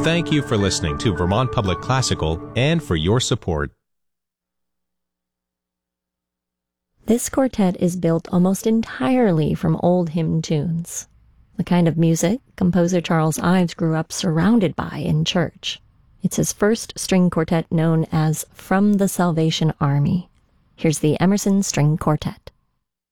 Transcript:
Thank you for listening to Vermont Public Classical and for your support. This quartet is built almost entirely from old hymn tunes, the kind of music composer Charles Ives grew up surrounded by in church. It's his first string quartet known as From the Salvation Army. Here's the Emerson String Quartet.